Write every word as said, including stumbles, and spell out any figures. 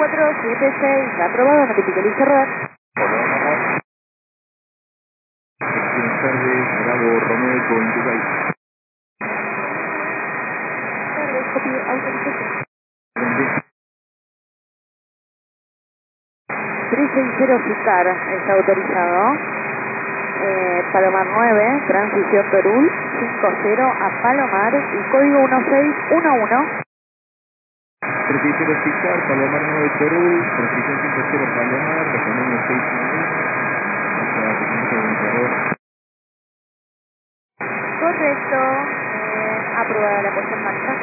cuatro siete seis, aprobado, notifique el cerrar. Buenas tardes, Bravo Romeo con Dubai. Tardes, copy, autorización. tres seis cero Ficar está autorizado. Eh, Palomar nueve, transición Perú, cinco cero a Palomar y código uno seis uno uno. tres seis cero Ficar, Palomar nueve Perú, transición cinco cero Palomar, recomiendo seis uno uno. Correcto, eh, aprobada la puesta en marcha.